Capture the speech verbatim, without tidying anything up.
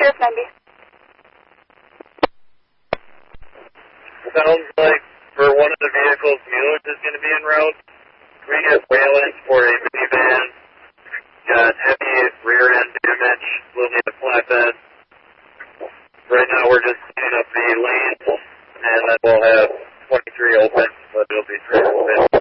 Sheriff ninety. Sounds like for one of the vehicles, Mueller is going to be en route. We get Wayland for a minivan. Got heavy rear end damage. We'll need a flatbed. Right now we're just cleaning up the lanes, and then we'll have twenty-three open, but it'll be three.